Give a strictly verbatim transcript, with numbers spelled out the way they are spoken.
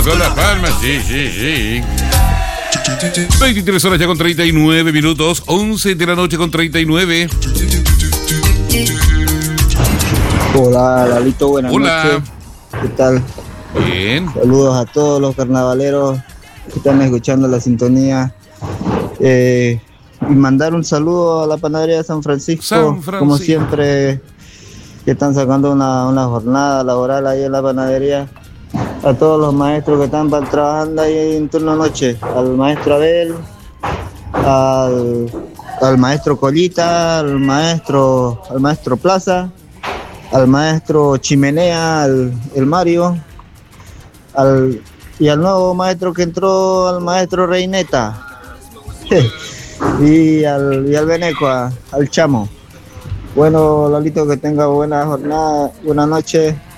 palmas, con las palmas, sí, sí, sí. veintitrés horas ya con treinta y nueve minutos, once de la noche con treinta y nueve. Hola, Lalito, buenas Hola. noches. ¿Qué tal? Bien. Saludos a todos los carnavaleros que están escuchando la sintonía. Eh, y mandar un saludo a la panadería de San Francisco, San Francisco. como siempre, que están sacando una, una jornada laboral ahí en la panadería. A todos los maestros que están trabajando ahí en turno noche, al maestro Abel, al, al maestro Collita, al maestro, al maestro Plaza, al maestro Chimenea, al el Mario, al, y al nuevo maestro que entró, al maestro Reineta, y al, y al Beneco, a, al Chamo. Bueno, Lalito, que tenga buena jornada, buena noche.